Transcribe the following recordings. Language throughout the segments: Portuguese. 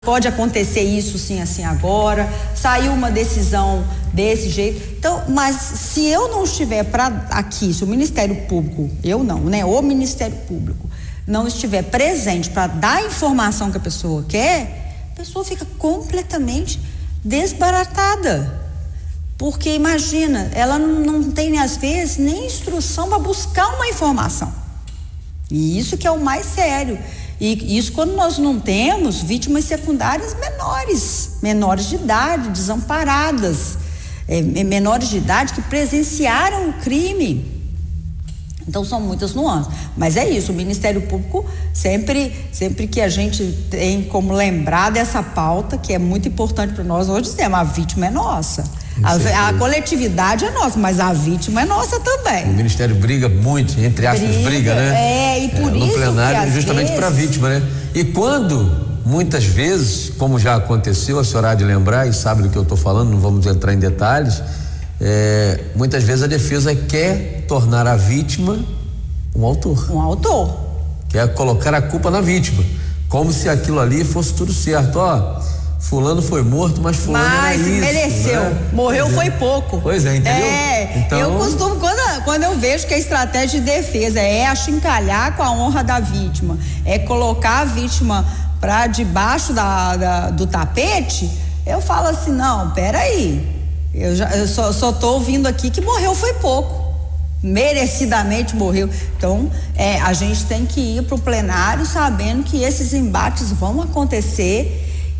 pode acontecer isso sim, assim agora, saiu uma decisão desse jeito. Então, mas se eu não estiver aqui, se o Ministério Público, eu não, né? O Ministério Público não estiver presente para dar a informação que a pessoa quer, a pessoa fica completamente desbaratada. Porque imagina, ela não tem às vezes nem instrução para buscar uma informação. E isso que é o mais sério. E isso quando nós não temos vítimas secundárias menores de idade, desamparadas, menores de idade que presenciaram o crime. Então são muitas nuances. Mas é isso, o Ministério Público sempre que a gente tem como lembrar dessa pauta, que é muito importante para nós, hoje dizemos, a vítima é nossa. A coletividade é nossa, mas a vítima é nossa também. O Ministério briga muito, entre aspas, briga, né? E por isso no plenário, que, justamente para a vítima, né? E quando, muitas vezes, como já aconteceu, a senhora há de lembrar e sabe do que eu estou falando, não vamos entrar em detalhes, muitas vezes a defesa quer tornar a vítima um autor. Um autor. Quer colocar a culpa na vítima, como se aquilo ali fosse tudo certo. Fulano foi morto, mas fulano era isso, mereceu, né? Morreu foi pouco. Pois é, entendeu? Então... Eu costumo, quando eu vejo que a estratégia de defesa é achincalhar com a honra da vítima, é colocar a vítima para debaixo do tapete, eu falo assim, não, peraí, eu só tô ouvindo aqui que morreu foi pouco, merecidamente morreu. Então, a gente tem que ir para o plenário sabendo que esses embates vão acontecer.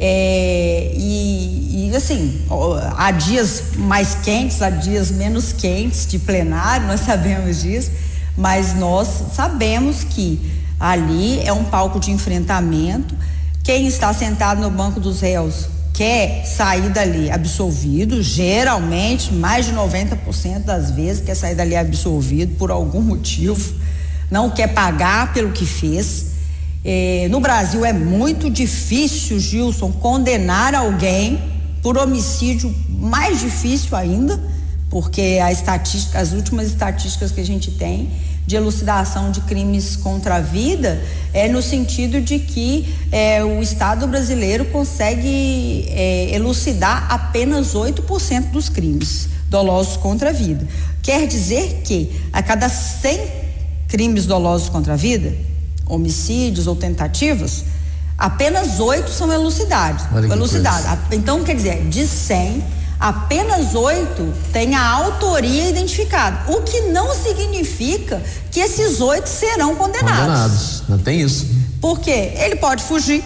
Assim, há dias mais quentes, há dias menos quentes de plenário, nós sabemos disso, mas nós sabemos que ali é um palco de enfrentamento. Quem está sentado no banco dos réus quer sair dali absolvido, geralmente mais de 90% das vezes quer sair dali absolvido por algum motivo, não quer pagar pelo que fez. No Brasil é muito difícil, Gilson, condenar alguém por homicídio, mais difícil ainda, porque as últimas estatísticas que a gente tem de elucidação de crimes contra a vida é no sentido de que o Estado brasileiro consegue elucidar apenas 8% dos crimes dolosos contra a vida. Quer dizer que a cada 100 crimes dolosos contra a vida, homicídios ou tentativas, apenas 8 são elucidados. Então, quer dizer, de 100, apenas 8 têm a autoria identificada, o que não significa que esses 8 serão condenados. Não tem isso. Porque ele pode fugir.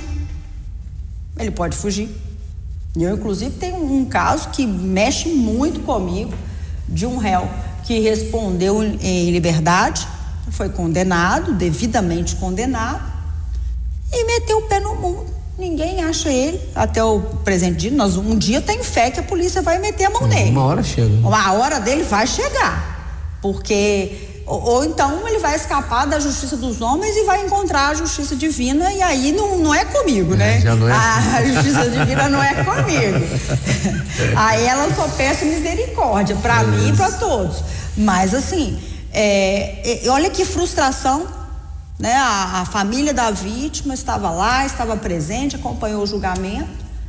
Eu, inclusive, tenho um caso que mexe muito comigo, de um réu que respondeu em liberdade, foi condenado, devidamente condenado, e meteu o pé no mundo. Ninguém acha ele, até o presente dia. Um dia tem fé que a polícia vai meter a mão nele. Uma hora chega. Uma hora dele vai chegar, porque ou então ele vai escapar da justiça dos homens e vai encontrar a justiça divina, e aí não é comigo, né? Já não é. A justiça divina não é comigo. Aí ela só peço misericórdia para mim e para todos. Mas assim, olha que frustração, né? A família da vítima estava lá, estava presente, acompanhou o julgamento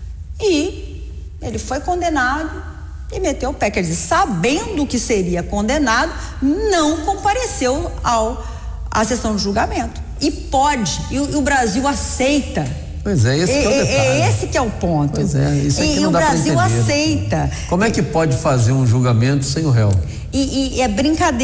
e ele foi condenado e meteu o pé, quer dizer, sabendo que seria condenado, não compareceu à sessão de julgamento. E pode, e o Brasil aceita. Pois é, esse que é o detalhe. Esse que é o ponto. Pois é, isso aqui não dá pra entender. E o Brasil aceita. Como é que pode fazer um julgamento sem o réu? E é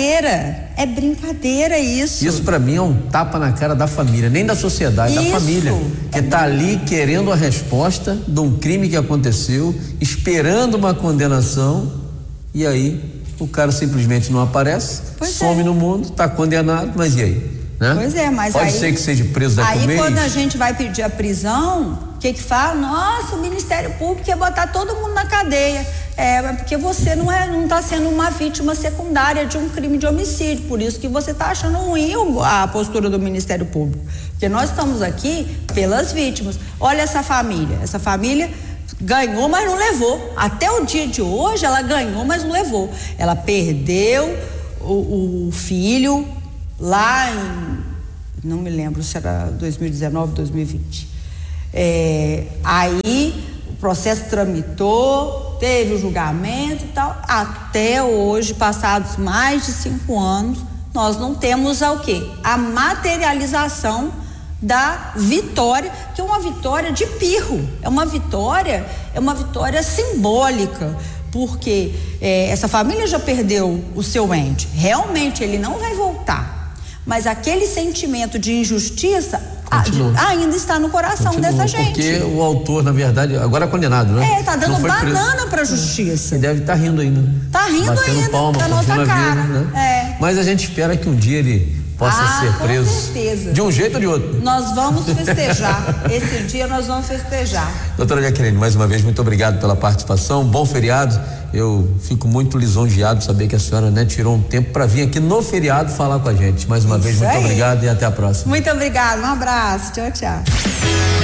brincadeira isso. Isso pra mim é um tapa na cara da família, nem da sociedade, da família, que tá ali querendo a resposta de um crime que aconteceu, esperando uma condenação, e aí o cara simplesmente não aparece, some no mundo, tá condenado, mas e aí? Né? Pois é, mas pode ser que seja preso daqui a um mês. Aí quando a gente vai pedir a prisão, o que fala? Nossa, o Ministério Público quer botar todo mundo na cadeia. Porque você não está sendo uma vítima secundária de um crime de homicídio, por isso que você está achando ruim a postura do Ministério Público, porque nós estamos aqui pelas vítimas. Olha essa família ganhou, mas não levou, até o dia de hoje ela ganhou, mas não levou, ela perdeu o filho lá em, não me lembro se era 2019, 2020, Aí o processo tramitou, teve o julgamento e tal. Até hoje, passados mais de 5 anos, nós não temos a materialização da vitória, que é uma vitória de pirro, é uma vitória simbólica, porque essa família já perdeu o seu ente, realmente ele não vai voltar, mas aquele sentimento de injustiça ainda está no coração dessa gente. Porque o autor, na verdade, agora é condenado, né? Tá dando banana pra justiça. E deve estar rindo ainda. Tá rindo batendo ainda palma, da nossa cara. Vida, né? Mas a gente espera que um dia ele possa ser preso. Com certeza. De um jeito ou de outro. Nós vamos festejar. Esse dia nós vamos festejar. Doutora Jaqueline, mais uma vez, muito obrigado pela participação. Bom feriado. Eu fico muito lisonjeado de saber que a senhora, né, tirou um tempo para vir aqui no feriado falar com a gente. Mais uma vez, muito obrigado e até a próxima. Muito obrigado. Um abraço. Tchau, tchau.